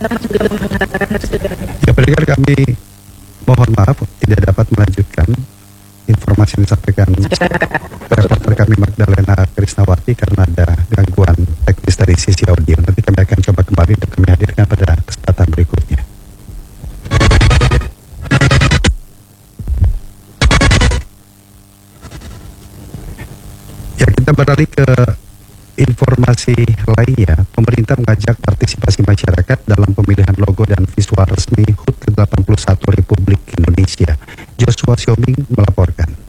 Ya, pendengar, kami mohon maaf tidak dapat melanjutkan informasi yang disampaikan reporter kami Magdalena Krisnawati karena ada gangguan teknis dari sisi audio. Nanti kami akan coba kembali untuk kami hadirkan pada kesempatan berikutnya. Ya, kita beralih ke informasi lainnya. Pemerintah mengajak partisipasi masyarakat dalam pemilihan logo dan visual resmi HUT ke-81 Republik Indonesia. Joshua Xiaoming melaporkan.